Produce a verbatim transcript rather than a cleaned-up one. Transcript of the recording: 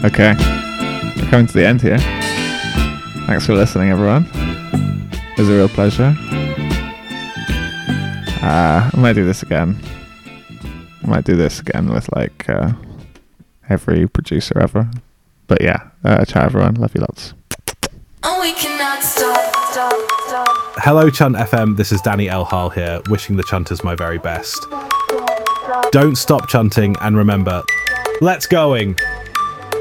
Okay. We're coming to the end here. Thanks for listening, everyone. It was a real pleasure. Uh, I might do this again. I might do this again with like uh, every producer ever. But yeah, uh, ciao everyone. Love you lots. Oh, we cannot stop, stop, stop. Hello, Chunt F M. This is Danny Elhal here, wishing the Chunters my very best. Don't stop chunting, and remember, let's going.